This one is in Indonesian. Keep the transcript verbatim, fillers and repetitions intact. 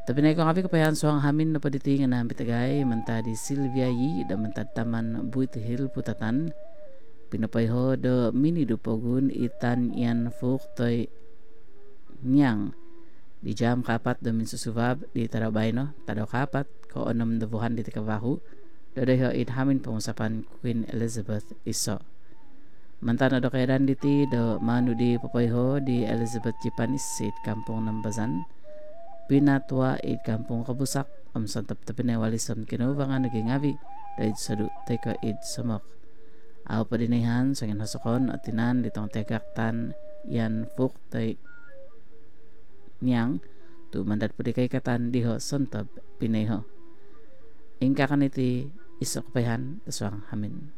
Tapi na ikong api kapayan suang hamin na paditingan na bitagay mantadi Silvia Yi da mantad taman buit hil putatan pinapayho do mini dupogun itan yan fuk toy nyang di jam kapat do min susubab di tarabay no tadaw kapat ko onam dabuhan di tikabahu dadayo it hamin pengusapan Queen Elizabeth iso mantana do kairan diti do manu di papayho di Elizabeth Japanis sit kampung Nambazan pinatwa it kampung Kabusak am santap tapinay walisam kinubangan naging avi dahil sadu teka it samak aw padinihan sa ginhasakon at tinan ditong tegaktan yan fuk tay niyang tu mandat pudi kay katan diho santab pinayho ingka kaniti isok payan taswang hamin